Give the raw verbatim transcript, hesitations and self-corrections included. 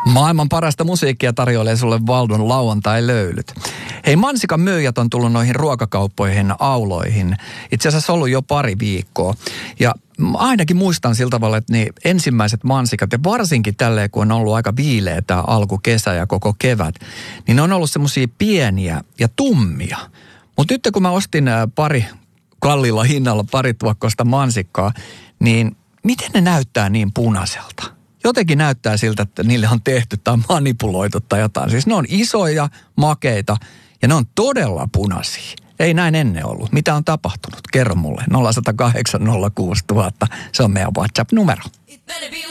Maailman parasta musiikkia tarjoilee sulle Valdon lauantai-löylyt. Hei, mansikan myyjät on tullut noihin ruokakauppoihin, auloihin. Itse asiassa ollut jo pari viikkoa. Ja ainakin muistan sillä tavalla, että niin ensimmäiset mansikat, ja varsinkin tälleen, kun on ollut aika viileä tämä alkukesä ja koko kevät, niin ne on ollut semmoisia pieniä ja tummia. Mutta nyt kun mä ostin pari kallilla hinnalla pari tuokkosta mansikkaa, niin miten ne näyttää niin punaiselta? Jotenkin näyttää siltä, että niille on tehty tai manipuloitu tai jotain. Siis ne on isoja, makeita ja ne on todella punaisia. Ei näin ennen ollut. Mitä on tapahtunut? Kerro mulle. nolla yksi nolla kahdeksan nolla kuusi nolla nolla nolla. Se on meidän WhatsApp-numero.